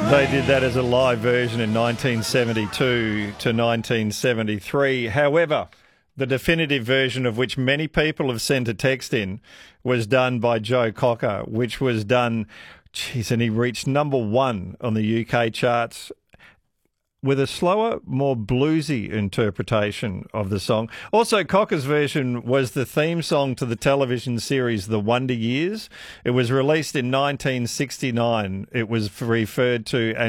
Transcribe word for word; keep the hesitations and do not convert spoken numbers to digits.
They did that as a live version in nineteen seventy-two to nineteen seventy-three. However, the definitive version, of which many people have sent a text in, was done by Joe Cocker, which was done, geez, and he reached number one on the U K charts with a slower, more bluesy interpretation of the song. Also, Cocker's version was the theme song to the television series The Wonder Years. It was released in nineteen sixty-nine. It was referred to